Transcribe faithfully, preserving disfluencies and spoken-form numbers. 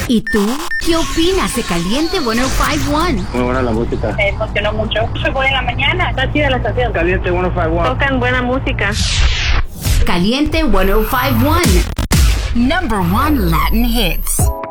¿Y tú? ¿Qué opinas de Caliente ciento cincuenta y uno? Muy buena la música. Eh, funcionó mucho. Se pone en la mañana. Está chida la estación. Caliente ciento cincuenta y uno. Tocan buena música. Caliente ciento cincuenta y uno. Number one Latin hits.